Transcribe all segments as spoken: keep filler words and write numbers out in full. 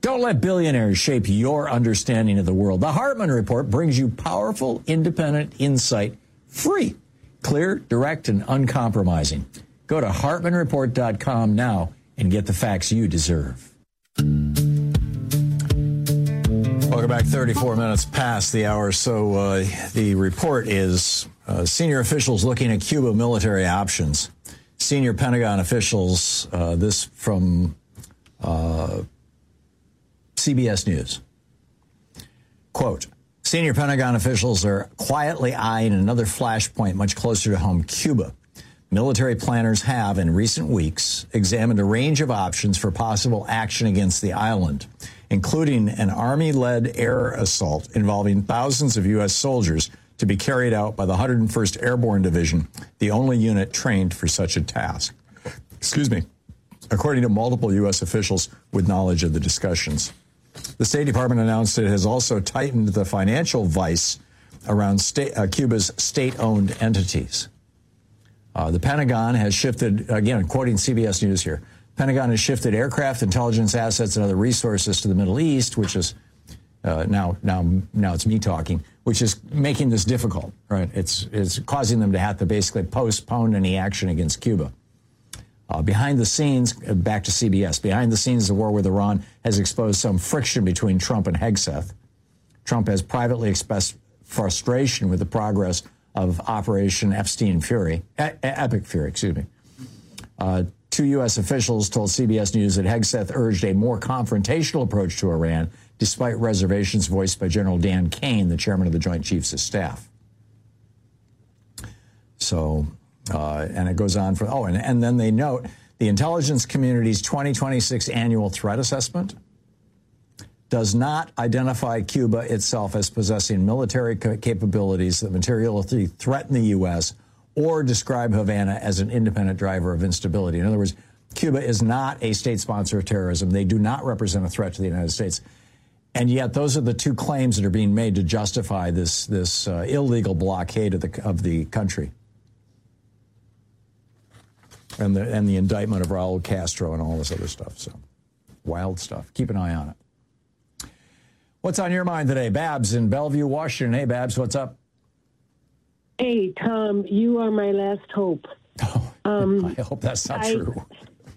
Don't let billionaires shape your understanding of the world. The Hartman Report brings you powerful, independent insight, free, clear, direct, and uncompromising. Go to hartman report dot com now and get the facts you deserve. Welcome back. thirty-four minutes past the hour. So uh, the report is uh, senior officials looking at Cuba military options. Senior Pentagon officials, uh, this from uh, C B S News. Quote, senior Pentagon officials are quietly eyeing another flashpoint much closer to home, Cuba. Military planners have, in recent weeks, examined a range of options for possible action against the island, including an Army-led air assault involving thousands of U S soldiers to be carried out by the one hundred first Airborne Division, the only unit trained for such a task. Excuse me. According to multiple U S officials with knowledge of the discussions. The State Department announced it has also tightened the financial vice around state, uh, Cuba's state-owned entities. Uh, the Pentagon has shifted, again, quoting C B S News here, Pentagon has shifted aircraft, intelligence assets, and other resources to the Middle East, which is uh, now, now, now it's me talking, which is making this difficult, right? It's, it's causing them to have to basically postpone any action against Cuba. Uh, behind the scenes, uh, back to C B S, behind the scenes, the war with Iran has exposed some friction between Trump and Hegseth. Trump has privately expressed frustration with the progress of Operation Epstein Fury, e- Epic Fury, excuse me. Uh, two U S officials told C B S News that Hegseth urged a more confrontational approach to Iran, despite reservations voiced by General Dan Kane, the chairman of the Joint Chiefs of Staff. So... Uh, and it goes on for, oh, and, and then they note the intelligence community's twenty twenty-six annual threat assessment does not identify Cuba itself as possessing military ca- capabilities that materially threaten the U S or describe Havana as an independent driver of instability. In other words, Cuba is not a state sponsor of terrorism. They do not represent a threat to the United States. And yet those are the two claims that are being made to justify this, this uh, illegal blockade of the, of the country. And the and the indictment of Raul Castro and all this other stuff. So, wild stuff. Keep an eye on it. What's on your mind today? Babs in Bellevue, Washington. Hey, Babs, what's up? Hey, Tom, you are my last hope. Oh, um, I hope that's not I, true.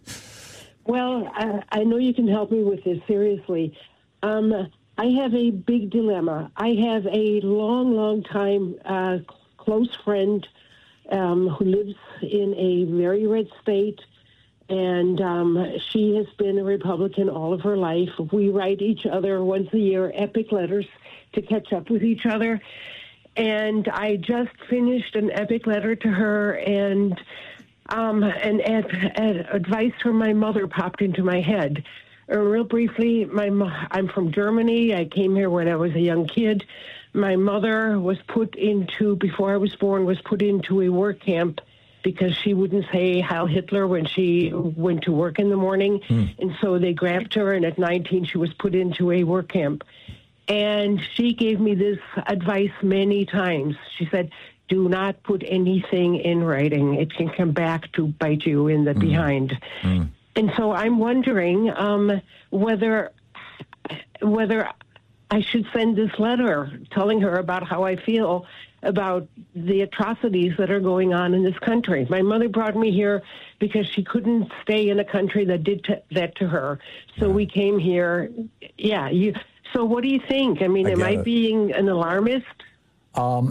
Well, I, I know you can help me with this, seriously. Um, I have a big dilemma. I have a long, long time uh, close friend Um, who lives in a very red state, and um, she has been a Republican all of her life. We write each other once a year epic letters to catch up with each other, and I just finished an epic letter to her, and um, an ad- ad- advice from my mother popped into my head. Uh, real briefly, my mo- I'm from Germany. I came here when I was a young kid. My mother was put into, before I was born, was put into a work camp because she wouldn't say Heil Hitler when she went to work in the morning. Mm. And so they grabbed her, and at nineteen, she was put into a work camp. And she gave me this advice many times. She said, do not put anything in writing. It can come back to bite you in the mm. behind. Mm. And so I'm wondering um, whether whether... I should send this letter telling her about how I feel about the atrocities that are going on in this country. My mother brought me here because she couldn't stay in a country that did t- that to her. So yeah. we came here. Yeah. You, so what do you think? I mean, I am I it. being an alarmist? Um,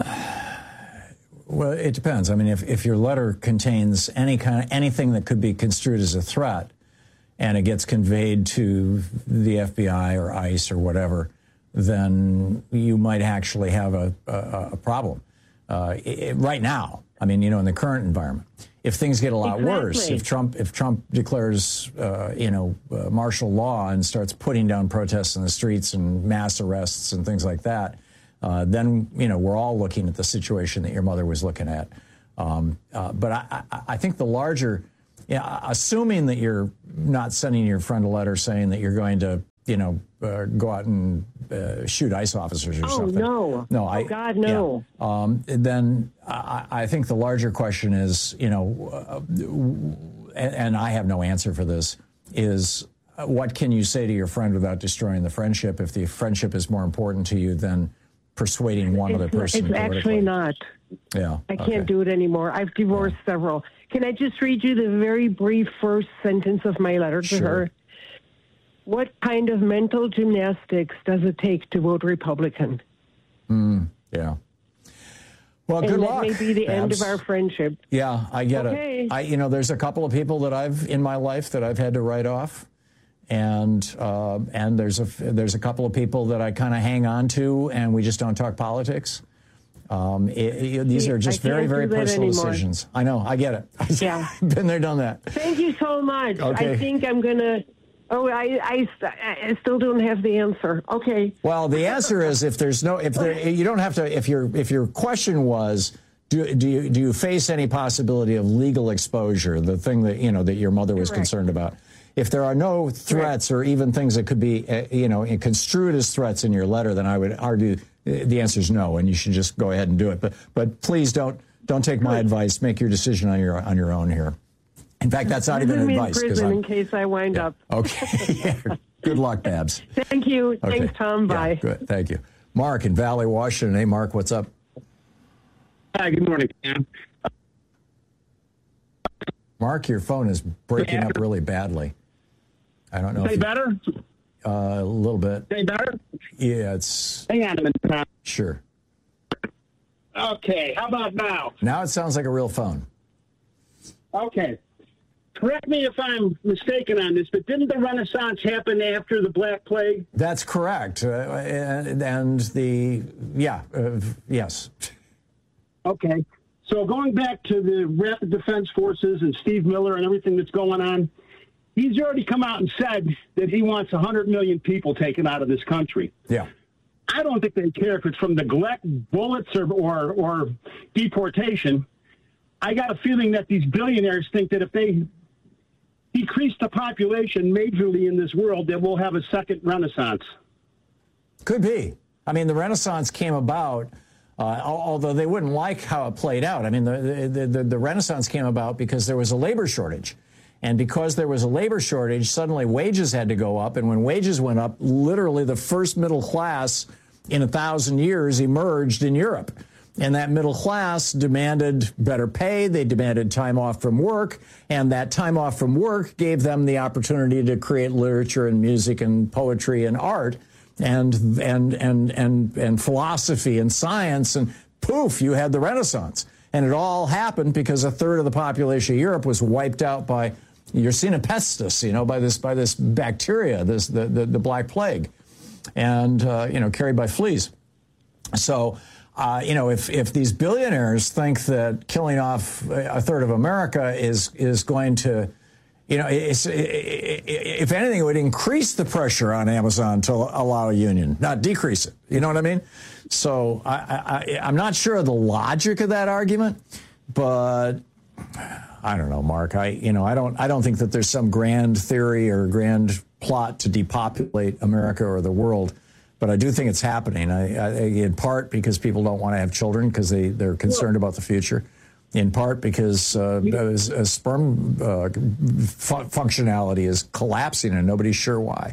well, it depends. I mean, if, if your letter contains any kind of anything that could be construed as a threat and it gets conveyed to the F B I or ICE or whatever, then you might actually have a, a, a problem. Uh, it, right now, I mean, you know, in the current environment, if things get a lot exactly. worse, if Trump if Trump declares, uh, you know, uh, martial law and starts putting down protests in the streets and mass arrests and things like that, uh, then, you know, we're all looking at the situation that your mother was looking at. Um, uh, but I, I, I think the larger, yeah, assuming that you're not sending your friend a letter saying that you're going to, you know, uh, go out and uh, shoot ICE officers or oh, something. No, no, oh, I, God, no. Yeah. Um, then I, I think the larger question is, you know, uh, and, and I have no answer for this, is what can you say to your friend without destroying the friendship if the friendship is more important to you than persuading one it's, other person? It's actually not. Yeah. I okay. can't do it anymore. I've divorced yeah. several. Can I just read you the very brief first sentence of my letter to sure. her? What kind of mental gymnastics does it take to vote Republican? Mm, yeah. Well, and good that luck. May be the Babs. end of our friendship. Yeah, I get okay. it. I, you know, there's a couple of people that I've in my life that I've had to write off, and uh, and there's a there's a couple of people that I kind of hang on to, and we just don't talk politics. Um, it, it, these are just very, very personal anymore. decisions. I know. I get it. Yeah. Been there, done that. Thank you so much. Okay. I think I'm going to... Oh, I, I, I still don't have the answer. Okay. Well, the answer is if there's no... if there, you don't have to... If, your if your question was, do, do, you, do you face any possibility of legal exposure, the thing that, you know, that your mother was Correct. concerned about, if there are no threats Correct. or even things that could be, uh, you know, construed as threats in your letter, then I would argue the answer is no, and you should just go ahead and do it. But but please don't don't take my advice. Make your decision on your on your own here. In fact, that's not even advice. In prison in case I wind yeah. up. Okay. yeah. Good luck, Babs. Thank you. Okay. Thanks, Tom. Bye. Yeah, good. Thank you. Mark in Valley, Washington. Hey, Mark, what's up? Hi. Good morning, Cam. Mark, your phone is breaking up really badly. I don't know. Say if you, better? Uh, a little bit. Say better? Yeah, it's... Hang on a minute, Tom. Sure. Okay, how about now? Now it sounds like a real phone. Okay. Correct me if I'm mistaken on this, but didn't the Renaissance happen after the Black Plague? That's correct. Uh, and, and the... Yeah, uh, yes. Okay. So going back to the Rapid Defense Forces and Steve Miller and everything that's going on, he's already come out and said that he wants one hundred million people taken out of this country. Yeah. I don't think they care if it's from neglect, bullets, or, or, or deportation. I got a feeling that these billionaires think that if they decrease the population majorly in this world, that we'll have a second Renaissance. Could be. I mean, the Renaissance came about... Uh, although they wouldn't like how it played out. I mean, the, the, the, the Renaissance came about because there was a labor shortage. And because there was a labor shortage, suddenly wages had to go up. And when wages went up, literally the first middle class in a thousand years emerged in Europe. And that middle class demanded better pay. They demanded time off from work. And that time off from work gave them the opportunity to create literature and music and poetry and art. And, and and and and philosophy and science, and poof, you had the Renaissance. And it all happened because a third of the population of Europe was wiped out by Yersinia pestis, you know, by this by this bacteria, this the the, the Black Plague, and uh, you know, carried by fleas. So, uh, you know, if if these billionaires think that killing off a third of America is is going to, you know, it's, it, it, if anything, it would increase the pressure on Amazon to allow a union, not decrease it. You know what I mean? So I, I, I'm not sure of the logic of that argument, but I don't know, Mark. I, you know, I don't, I don't think that there's some grand theory or grand plot to depopulate America or the world, but I do think it's happening. I, I, in part because people don't want to have children because they they're concerned about the future. In part because uh, a sperm uh, fu- functionality is collapsing and nobody's sure why.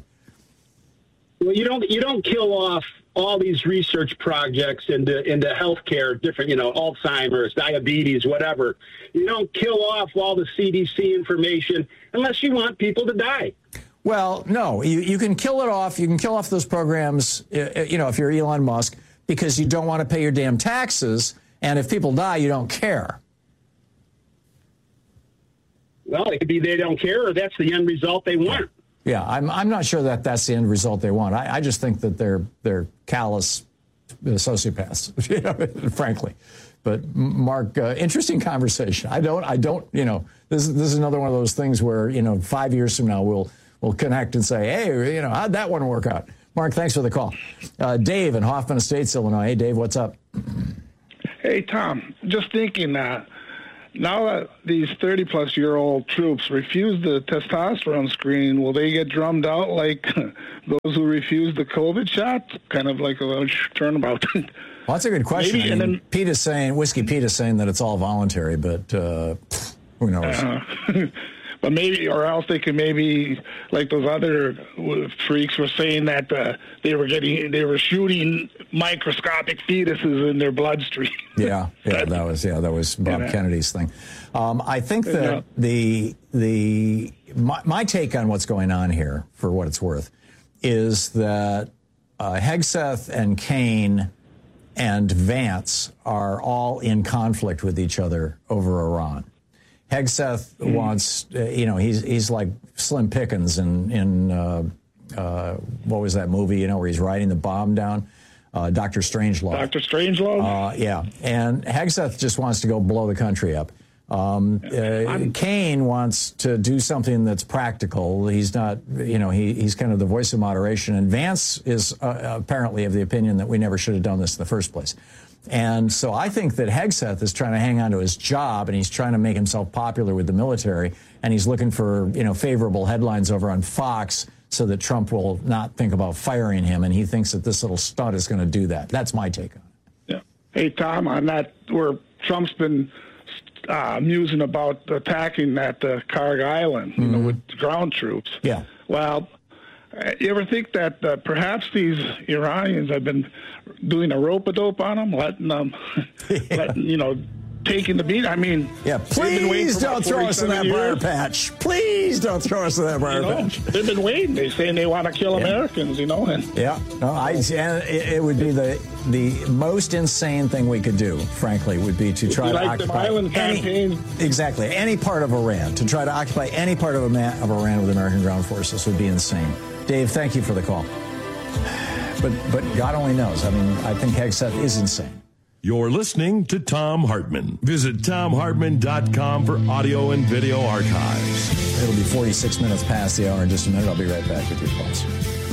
Well, you don't you don't kill off all these research projects into into healthcare, different, you know, Alzheimer's, diabetes, whatever. You don't kill off all the C D C information unless you want people to die. Well, no, you, you can kill it off. You can kill off those programs, you know, if you're Elon Musk, because you don't want to pay your damn taxes. And if people die, you don't care. Well, it could be they don't care, or that's the end result they want. Yeah, I'm I'm not sure that that's the end result they want. I, I just think that they're they're callous sociopaths, you know, frankly. But Mark, uh, interesting conversation. I don't I don't you know this is this is another one of those things where, you know, five years from now we'll we'll connect and say, hey, you know, how'd that one work out? Mark, thanks for the call. Uh, Dave in Hoffman Estates, Illinois. Hey, Dave, what's up? Hey, Tom, just thinking that now that these thirty-plus-year-old troops refuse the testosterone screening, will they get drummed out like those who refuse the COVID shot? Kind of like a turnabout. Well, that's a good question. Maybe, I mean, and then, Pete is saying, Whiskey Pete is saying that it's all voluntary, but uh, who knows? Uh, But maybe, or else they could maybe, like those other freaks were saying that uh, they were getting, they were shooting microscopic fetuses in their bloodstream. Yeah, yeah, that was yeah, that was Bob yeah. Kennedy's thing. Um, I think that yeah. the the my, my take on what's going on here, for what it's worth, is that uh, Hegseth and Kaine and Vance are all in conflict with each other over Iran. Hegseth mm. wants, uh, you know, he's he's like Slim Pickens in in uh, uh, what was that movie, you know, where he's riding the bomb down, uh, Doctor Strangelove. Doctor Strangelove. Uh, yeah, and Hegseth just wants to go blow the country up. Um, uh, Kaine wants to do something that's practical. He's not, you know, he, he's kind of the voice of moderation. And Vance is uh, apparently of the opinion that we never should have done this in the first place. And so I think that Hegseth is trying to hang on to his job, and he's trying to make himself popular with the military, and he's looking for, you know, favorable headlines over on Fox so that Trump will not think about firing him, and he thinks that this little stunt is going to do that. That's my take on it. Yeah. Hey, Tom, on that, where Trump's been uh, musing about attacking at uh, Karg Island, you mm-hmm. know, with ground troops. Yeah. Well, you ever think that uh, perhaps these Iranians have been doing a rope-a-dope on them, letting them, yeah. letting, you know, taking the beat? I mean, yeah. Please don't throw us in that briar patch. Please don't throw us in that briar you know, patch. They've been waiting. They're saying they want to kill yeah. Americans, you know. And yeah, no, I. And it would be the the most insane thing we could do, frankly, would be to try to like occupy island any, campaign. exactly any part of Iran. To try to occupy any part of, Iran, of Iran with American ground forces would be insane. Dave, thank you for the call. But but God only knows. I mean, I think Hegseth is insane. You're listening to Thom Hartmann. Visit Thom Hartmann dot com for audio and video archives. It'll be forty-six minutes past the hour in just a minute. I'll be right back with your calls.